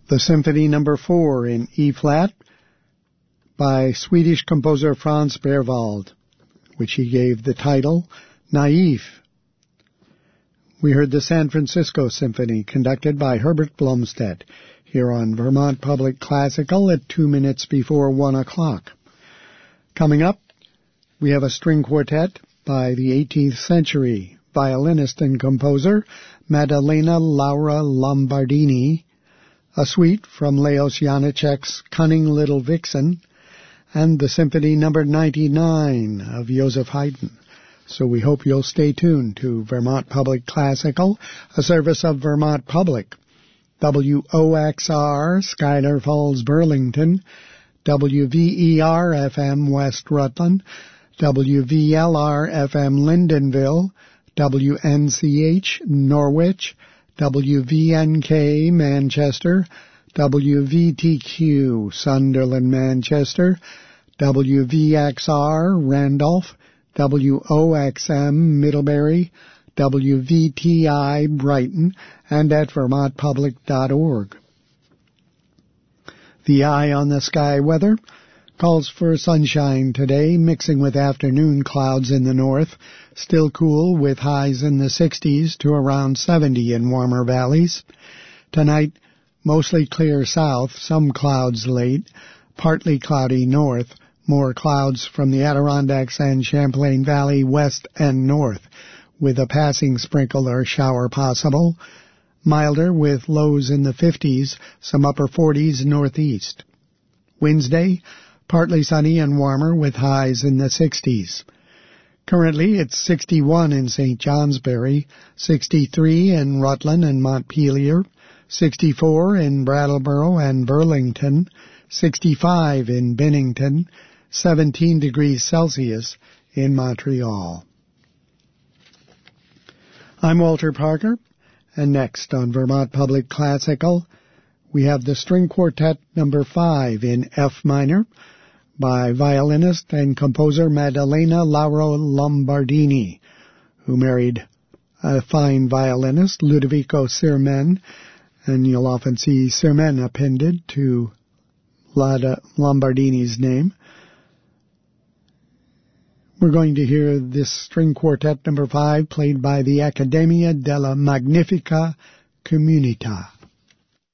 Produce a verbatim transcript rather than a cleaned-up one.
the Symphony Number four in E-flat by Swedish composer Franz Berwald, which he gave the title Naive. We heard the San Francisco Symphony, conducted by Herbert Blomstedt, here on Vermont Public Classical at two minutes before one o'clock. Coming up, we have a string quartet by the eighteenth century violinist and composer Maddalena Laura Lombardini, a suite from Leos Janáček's Cunning Little Vixen, and the Symphony Number ninety-nine of Joseph Haydn. So we hope you'll stay tuned to Vermont Public Classical, a service of Vermont Public, W O X R, Schuyler Falls, Burlington, W V E R F M, West Rutland, W V L R F M, Lyndonville, W N C H, Norwich, W V N K, Manchester, W V T Q, Sunderland, Manchester, W V X R, Randolph, W O X M, Middlebury, W V T I, Brighton, and at vermont public dot org. The Eye on the Sky weather calls for sunshine today, mixing with afternoon clouds in the north, still cool with highs in the sixties to around seventy in warmer valleys. Tonight, mostly clear south, some clouds late, partly cloudy north, more clouds from the Adirondacks and Champlain Valley west and north, with a passing sprinkle or shower possible. Milder with lows in the fifties, some upper forties northeast. Wednesday, partly sunny and warmer with highs in the sixties. Currently, it's sixty-one in Saint Johnsbury, sixty-three in Rutland and Montpelier, sixty-four in Brattleboro and Burlington, sixty-five in Bennington, seventeen degrees Celsius in Montreal. I'm Walter Parker, and next on Vermont Public Classical, we have the String Quartet Number five in F minor by violinist and composer Maddalena Laura Lombardini, who married a fine violinist, Ludovico Sirmen, and you'll often see Sirmen appended to Lada Lombardini's name. We're going to hear this String Quartet Number five played by the Accademia della Magnifica Comunità.